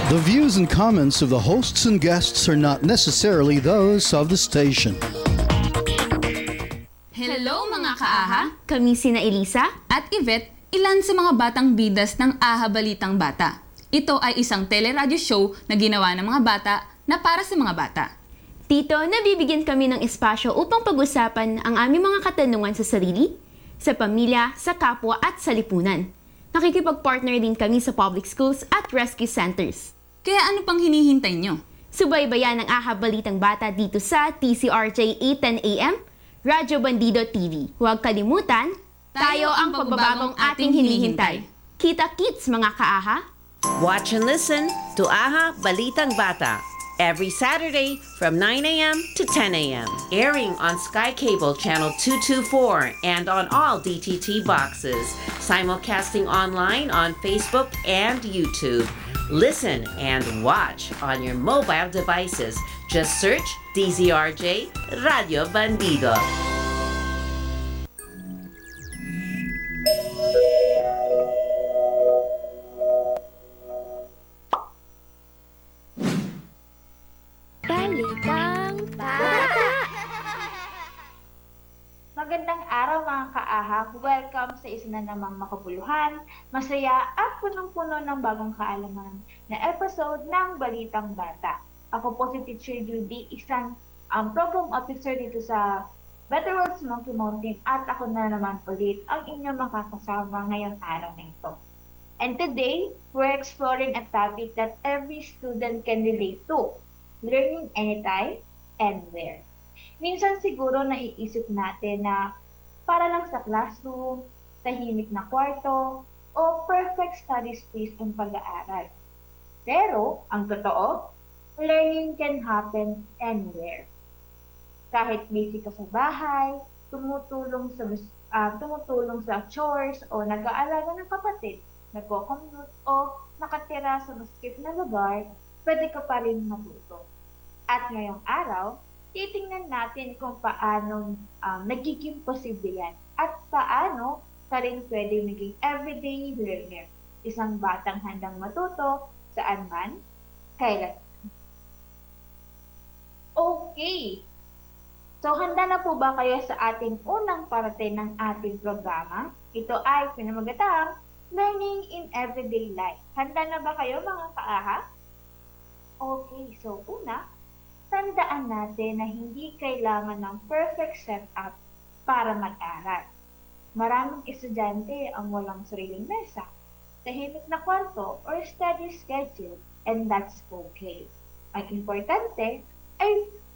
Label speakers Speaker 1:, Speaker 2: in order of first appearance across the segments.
Speaker 1: The views and comments of the hosts and guests are not necessarily those of the station.
Speaker 2: Hello mga kaaha!
Speaker 3: Kami sina Elisa
Speaker 2: At Yvette, ilan sa mga batang bidas ng Aha Balitang Bata. Ito ay isang teleradyo show na ginawa ng mga bata na para sa mga bata.
Speaker 3: Dito, nabibigyan kami ng espasyo upang pag-usapan ang aming mga katanungan sa sarili, sa pamilya, sa kapwa at sa lipunan. Nakikipag-partner din kami sa public schools at rescue centers.
Speaker 2: Kaya ano pang hinihintay nyo?
Speaker 3: Subaybayan ang Aha Balitang Bata dito sa TCRJ 810 AM, Radyo Bandido TV. Huwag kalimutan, tayo ang pagbabagong ating hinihintay. Kita-kits mga kaaha!
Speaker 4: Watch and listen to Aha Balitang Bata every Saturday from 9 a.m. to 10 a.m. Airing on Sky Cable Channel 224 and on all DTT boxes. Simulcasting online on Facebook and YouTube. Listen and watch on your mobile devices. Just search DZRJ Radio Bandido.
Speaker 5: Balitang Bata! Magandang araw mga kaaha. Welcome sa isa na namang makabuluhan, masaya at punong-puno ng bagong kaalaman na episode ng Balitang Bata. Ako po si Teacher Judy, isang program officer dito sa Better Worlds Monkey Mountain at ako na naman ulit ang inyong makakasama ngayong araw na ito. And today, we're exploring a topic that every student can relate to. Learning anytime, anywhere. Minsan siguro naiisip natin na para lang sa classroom, tahimik na kwarto, o perfect study space ang pag-aaral. Pero, ang totoo, learning can happen anywhere. Kahit busy ka sa bahay, tumutulong sa chores, o nag-aalaga ng kapatid, nagko-commute, o nakatira sa masikip na lugar, pwede ka pa rin matuto. At ngayong araw, titingnan natin kung paano nagiging posible yan at paano ka rin pwede maging everyday learner. Isang batang handang matuto saan man, kailan. Okay! So, handa na po ba kayo sa ating unang parte ng ating programa? Ito ay pinamagatang Learning in Everyday Life. Handa na ba kayo mga kaaha? Okay, so una, tandaan natin na hindi kailangan ng perfect setup para mag-aral. Maraming estudyante ang walang sariling mesa, tahimik na kwarto, or study schedule, and that's okay. Ang importante ay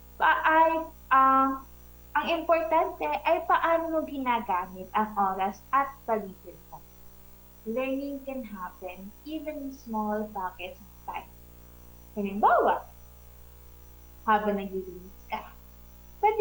Speaker 5: paano mo ginagamit ang oras at paligid mo. Learning can happen even in small pockets of time. Halimbawa, habang naglilinis ka, pwede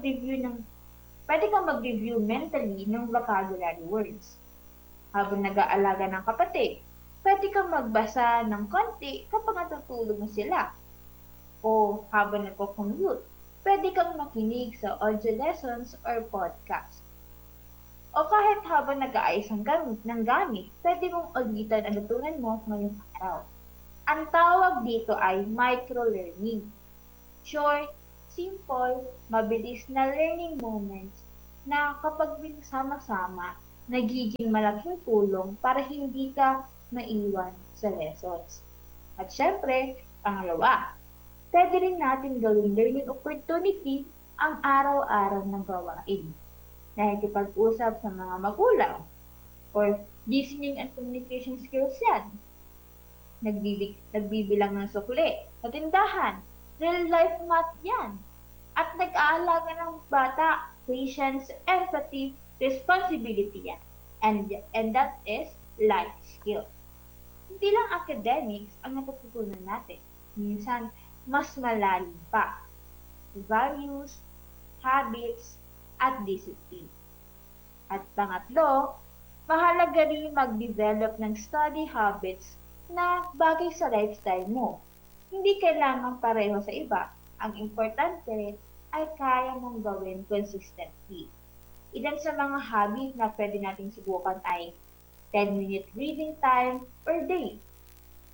Speaker 5: kang mag-review mentally ng vocabulary words. Habang nag-aalaga ng kapatid, pwede kang magbasa ng konti kapag natutulog na sila. O habang nagko-commute, pwede kang makinig sa audio lessons or podcast. O kahit habang nag-aayos ng gamit, pwede mong ulitan ang natutunan mo ngayong araw. Ang tawag dito ay micro-learning. Short, simple, mabilis na learning moments na kapag sama-sama, nagiging malaking tulong para hindi ka maiwan sa lessons. At syempre, pangalawa, pwede rin natin gawing learning opportunity ang araw-araw ng gawain. Nakikipag-usap sa mga magulang or listening and communication skills yan. Nagbibilang ng sukli, sa tindahan, real-life math yan. At nag-aalaga ng bata, patience, empathy, responsibility yan. And that is life skill. Hindi lang academics ang natututunan natin. Minsan, mas malalim pa. Values, habits, at discipline. At pangatlo, mahalaga rin mag-develop ng study habits na bagay sa lifestyle mo. Hindi kailangan pareho sa iba. Ang importante ay kaya mong gawin consistently. Ilan sa mga hobby na pwede nating subukan ay 10-minute reading time per day, homework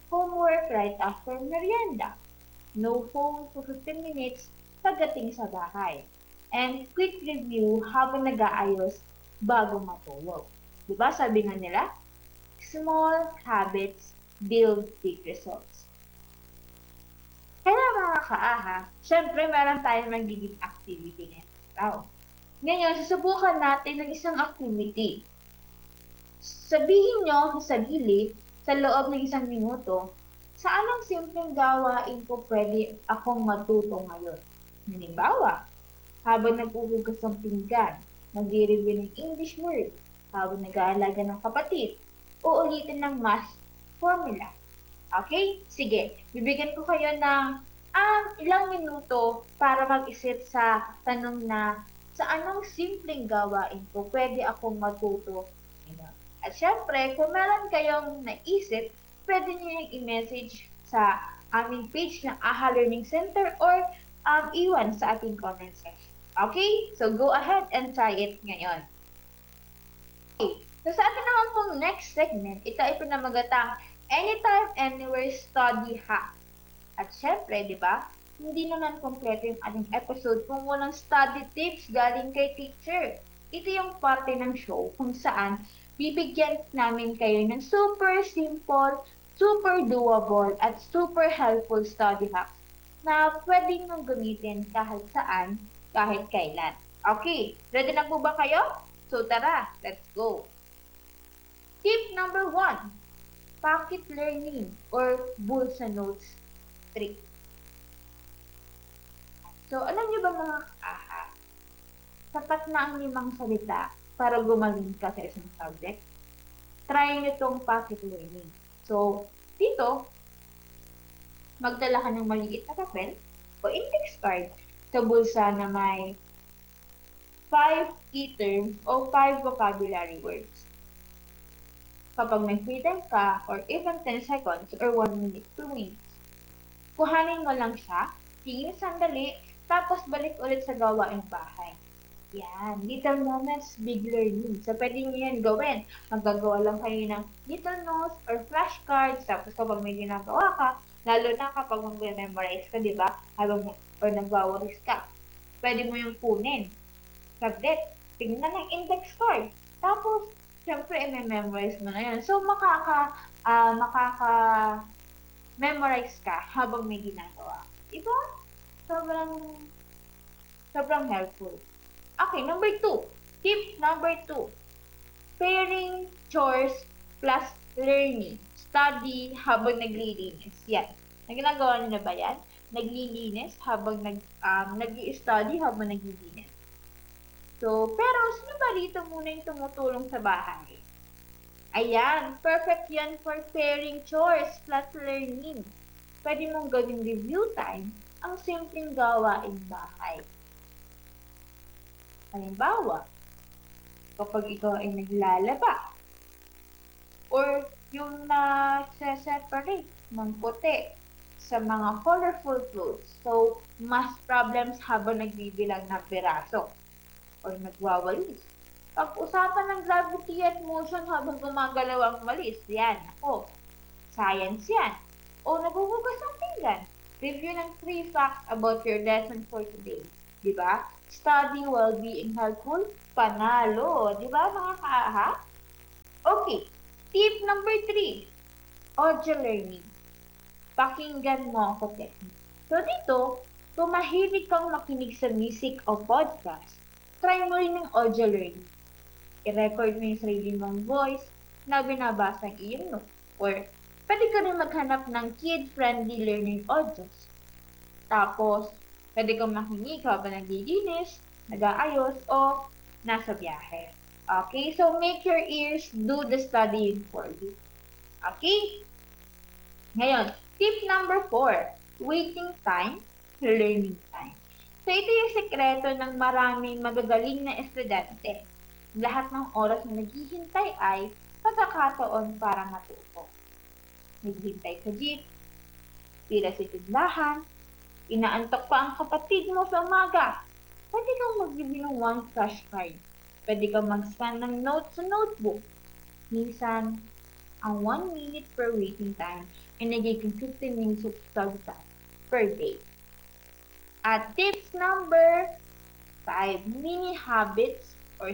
Speaker 5: homework right after merienda. No phone for 15 minutes pagdating sa bahay. And quick review habang nag-aayos bago matulog. Diba sabi nga nila, small habits build big results. Kaya mga kaaha, syempre meron tayong magiging activity ngayon. Ngayon, susubukan natin ng isang activity. Sabihin nyo sa sarili, sa loob ng 1 minuto, sa anong simpleng gawain ko pwede akong matuto ngayon? Halimbawa, habang naghuhugas ng pinggan, nag-review ng English word, habang nag-aalaga ng kapatid, o ulitin ng math formula. Okay? Sige, bibigyan ko kayo ng ilang minuto para mag-isip sa tanong na sa anong simpleng gawain ko pwede akong matuto ngayon. At syempre, kung meron kayong naisip, pwede niyo yung i-message sa aming page ng AHA Learning Center or iwan sa ating comment section. Okay? So, go ahead and try it ngayon. Okay. So, sa ating naman pong next segment, ito ay pinamagatang Anytime, Anywhere Study Hack. At syempre, di ba, hindi naman kompleto yung ating episode kung walang study tips galing kay teacher. Ito yung parte ng show kung saan bibigyan namin kayo ng super simple, super doable, at super helpful study hacks na pwede nyo gamitin kahit saan, kahit kailan. Okay, ready na po ba kayo? So tara, let's go! Tip number 1, pocket learning or bulsa notes trick. So, alam niyo ba mga kaaha, sapat na ang 5 salita para gumaling ka sa isang subject? Try nyo itong pocket learning. So, dito, magdala ka ng maliit na papel o index card sa bulsa na may 5 key terms o 5 vocabulary words. Kapag may free time ka, or even 10 seconds or 1 minute, 2 minutes, kuhanin mo lang siya, tingin sandali, tapos balik ulit sa gawaing bahay. Yan, little moments, big learning. So, pwede nyo yan gawin. Magagawa lang kayo ng little notes or flashcards, tapos kapag may ginagawa ka, lalo na kapag mag-memorize ka, di ba? Or nagwawaris ka, pwede mo yung kunin. Saglit, tingnan ng index card. Tapos, syempre, i-memorize mo na yan. So, makaka-memorize ka habang may ginagawa. Diba? Sobrang helpful. Okay, number 2. Tip number 2. Pairing chores plus learning. Study habang naglilinis. Yan. Ginagawa niyo na ba yan? Naglilinis habang nag-i-study habang naglilinis. So, pero sino ba dito muna yung tumutulong sa bahay? Ayan, perfect yan for pairing chores plus learning. Pwede mong gawing review time ang simpleng gawaing bahay. Halimbawa, kapag ikaw ay naglalaba, or yung na-separate ng puti sa mga colorful clothes. So, mas problems habang nagbibilang ng piraso or nagwawalis. Pag-usapan ng gravity at motion habang gumagalaw ang walis, yan, science yan. O naghuhugas ng pinggan. Review ng 3 facts about your lesson for today. Diba? Study while being helpful, panalo. Diba mga kaaha? Okay, tip number 3. Audio learning. Pakinggan mo ako, technique. So dito, kung mahilig kang makinig sa music o podcast, try mo rin ng audio learning. I-record mo yung sarili mong voice na binabasa ang iyong note. Or, pwede ka rin maghanap ng kid-friendly learning audios. Tapos, pwede kang makinig habang naglilinis, nag-aayos, o nasa biyahe. Okay? So, make your ears do the studying for you. Okay? Ngayon, tip number 4. Waiting time, learning time. So, ito yung sekreto ng maraming magagaling na estudyante. Lahat ng oras na naghihintay ay pagkakataon para matuto. Naghihintay sa jeep, pila sa tindahan, inaantok pa ang kapatid mo sa umaga. Pwede kang mag-review ng 1 flashcard. Pwede kang mag-scan ng notes sa notebook. Minsan, ang 1 minute per waiting time ay nagiging 15 minutes of study time per day. At tips number 5, mini habits or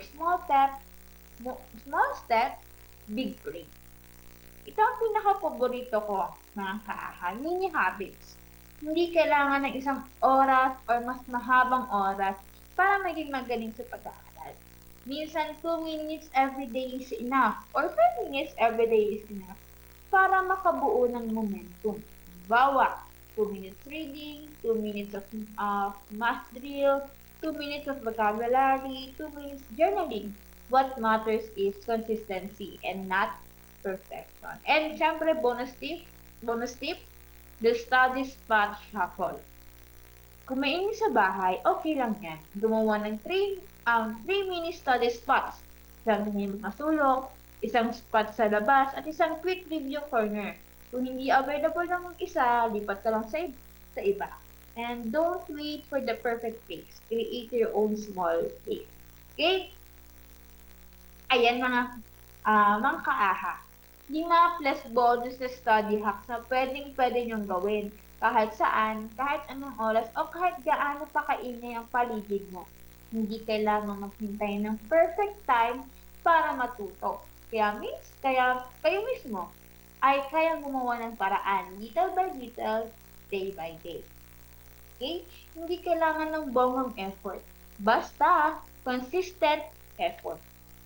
Speaker 5: small steps, big break. Ito ang pinaka-paborito ko, mga kaaha, mini habits. Hindi kailangan ng isang oras or mas mahabang oras para maging magaling sa pag-aaral. Minsan, 2 minutes every day is enough or 5 minutes every day is enough para makabuo ng momentum. Bawa, 2 minutes reading, 2 minutes of math drill, 2 minutes of vocabulary, 2 minutes journaling. What matters is consistency and not perfection. And syempre, bonus tip, the study spot shuffle. Kung mainis sa bahay, okay lang yan. Gumawa ng 3 mini study spots. Isang mini makasulok, isang spot sa labas, at isang quick review corner. Kung hindi available ng isa, lipat ka lang sa iba. And don't wait for the perfect pace. Create your own small pace. Okay? Ayan mga kaaha. Yung mga plus bonus na study hacks na pwede nyong gawin kahit saan, kahit anong oras, o kahit gaano pa kaingay ang paligid mo. Hindi kailangan maghintay ng perfect time para matuto. Kaya kayo mismo ay kayang gumawa ng paraan, little by little, day by day. Okay? Hindi kailangan ng bonggang effort. Basta, consistent effort.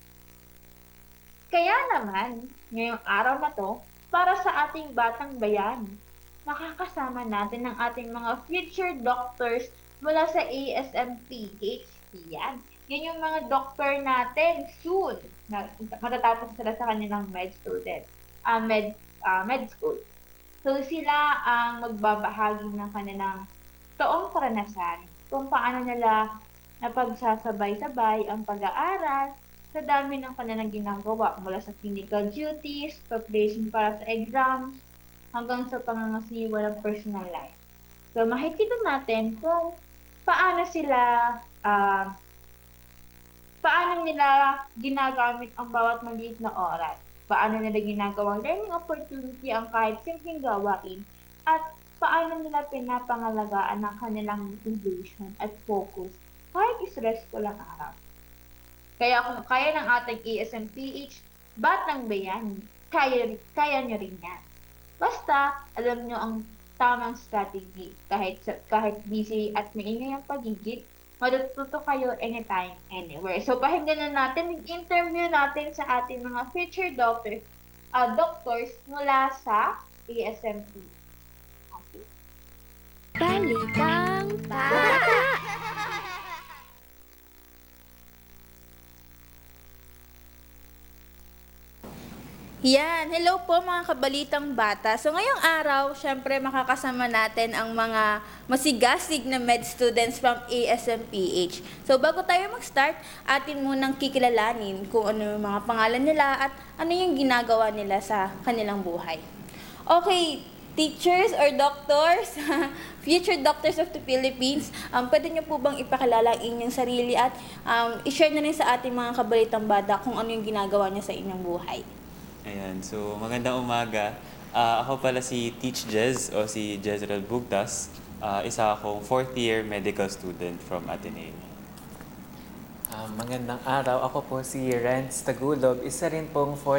Speaker 5: Kaya naman, ngayong araw na to, para sa ating batang bayan, makakasama natin ang ating mga future doctors mula sa ASMPH. Yan yung mga doctor natin soon. Matatapos sila sa kanilang med school. So sila ang magbabahagi ng kanilang toong karanasan kung paano nila napagsasabay-sabay ang pag-aaral sa dami ng kanilang ginagawa mula sa clinical duties, preparation para sa exams, hanggang sa pangangasiwa ng personal life. So, makikita natin kung paano nila ginagamit ang bawat maliit na oras, paano nila ginagawang learning opportunity ang kahit simpleng gawain, at paano nila pinapangalagaan ang kanilang motivation at focus kahit stressful ang araw. Kaya kung kaya ng ating ASMPH, batang bayan, kaya nyo rin yan. Basta, alam nyo ang tamang strategy. Kahit busy at maingay ang pagigit, matututo kayo anytime, anywhere. So, pakinggan na natin yung interview natin sa ating mga future doctors mula sa ASMP. Okay.
Speaker 3: Balitang Bata!
Speaker 6: Yan, hello po mga kabalitang bata. So ngayong araw, syempre makakasama natin ang mga masigasig na med students from ASMPH. So bago tayo mag-start, atin munang kikilalanin kung ano yung mga pangalan nila at ano yung ginagawa nila sa kanilang buhay. Okay, teachers or doctors, future doctors of the Philippines, pwede nyo po bang ipakilala ang inyong sarili at i-share na rin sa ating mga kabalitang bata kung ano yung ginagawa niya sa inyong buhay?
Speaker 7: Ayan, so magandang umaga. Ako pala si Teach Jez o si Jezreel Bugtas. Isa akong 4th year medical student from Ateneo.
Speaker 8: Magandang araw. Ako po si Renz Tagulob. Isa rin pong